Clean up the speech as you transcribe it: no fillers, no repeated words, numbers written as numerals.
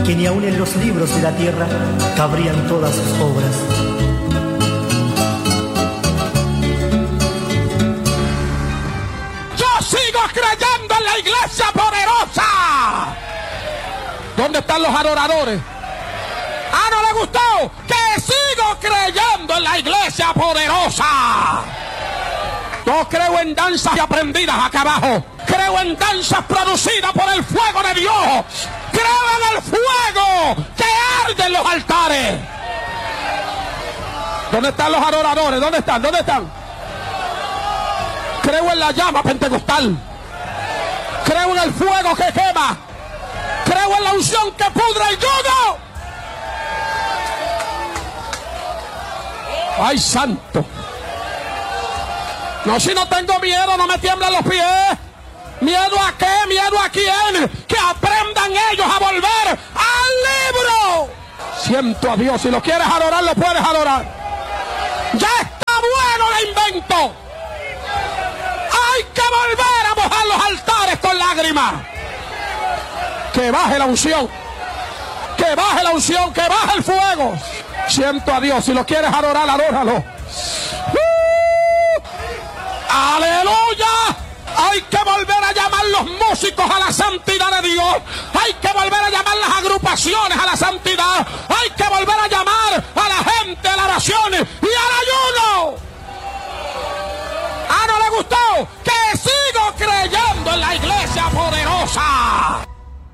que ni aun en los libros de la tierra cabrían todas sus obras. Yo sigo creyendo en la iglesia poderosa. ¿Dónde están los adoradores? ¿Ah, no le gustó? Que sigo creyendo en la iglesia poderosa. Yo creo en danzas aprendidas acá abajo. Creo en danzas producidas por el fuego de Dios. Creo en el fuego que arde en los altares. ¿Dónde están los adoradores? ¿Dónde están? ¿Dónde están? Creo en la llama pentecostal. Creo en el fuego que quema. Creo en la unción que pudre el yugo. ¡Ay, santo! No, si no tengo miedo, no me tiemblan los pies. ¿Miedo a qué? ¿Miedo a quién? Que aprendan ellos a volver al libro. Siento a Dios. Si lo quieres adorar, lo puedes adorar. Ya está bueno el invento. Hay que volver a mojar los altares con lágrimas. Que baje la unción. Que baje la unción. Que baje el fuego. Siento a Dios. Si lo quieres adorar, adóralo. ¡Aleluya! Hay que volver a llamar los músicos a la santidad de Dios. Hay que volver a llamar las agrupaciones a la santidad. Hay que volver